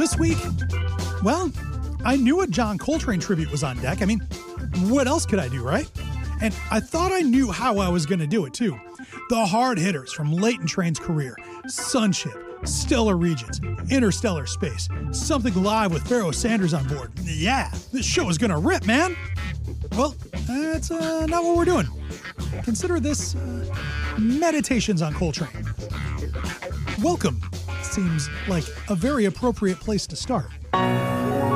this week, well, I knew a John Coltrane tribute was on deck. I mean, what else could I do, right? And I thought I knew how I was going to do it, too. The hard hitters from Leighton Train's career: Sunship, Stellar Regions, Interstellar Space, Something Live with Pharoah Sanders on board. Yeah, this show is going to rip, man. Well, that's not what we're doing. Consider this Meditations on Coltrane. Welcome seems like a very appropriate place to start.